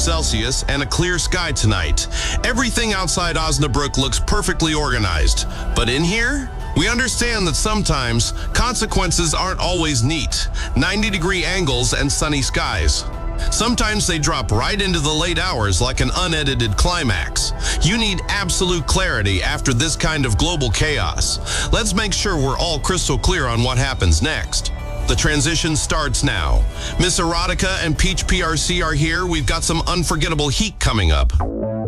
Celsius and a clear sky tonight. Everything outside Osnabrück looks perfectly organized. But in here, we understand that sometimes consequences aren't always neat. 90-degree angles and sunny skies. Sometimes they drop right into the late hours like an unedited climax. You need absolute clarity after this kind of global chaos. Let's make sure we're all crystal clear on what happens next. The transition starts now. Miss Erotica and Peach PRC are here. We've got some unforgettable heat coming up.